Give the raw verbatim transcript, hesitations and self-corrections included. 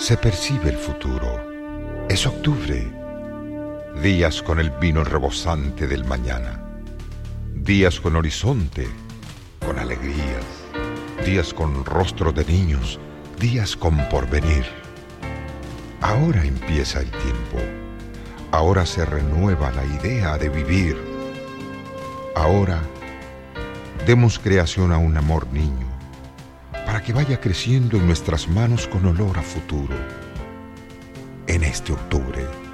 Se percibe el futuro. Es octubre. Días con el vino rebosante del mañana. Días con horizonte, con alegrías. Días con rostro de niños. Días con porvenir. Ahora empieza el tiempo. Ahora se renueva la idea de vivir. Ahora demos creación a un amor niño, para que vaya creciendo en nuestras manos con olor a futuro. En este octubre